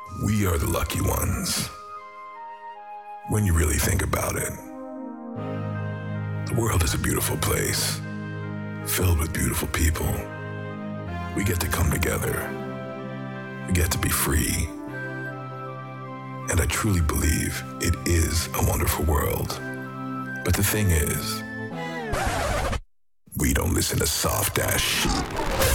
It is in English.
We are the lucky ones. When you really think about it, the world is a beautiful place, filled with beautiful people. We get to come together. We get to be free. And I truly believe it is a wonderful world. But the thing is, we don't listen to soft ass shit.